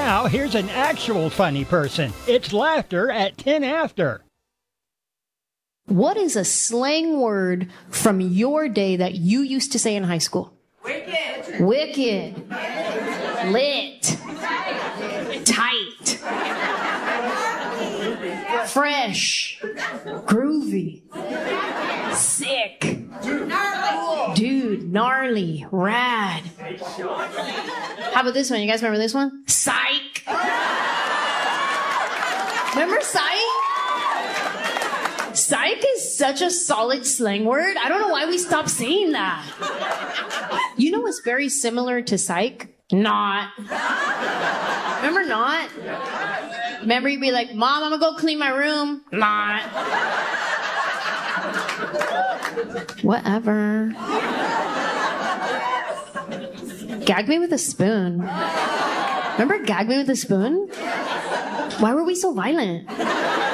Now, here's an actual funny person. It's laughter at 10 after. What is a slang word from your day that you used to say in high school? Wicked. Wicked. Lit. Tight. Fresh. Groovy. Sick. Dude, gnarly. Rad. How about this one? You guys remember this one? Psych. Remember psych? Psych is such a solid slang word. I don't know why we stopped saying that. You know what's very similar to psych? Not. Remember not? Remember you'd be like, Mom, I'm gonna go clean my room. Not. Whatever. Gag me with a spoon. Remember gag me with a spoon? Why were we so violent?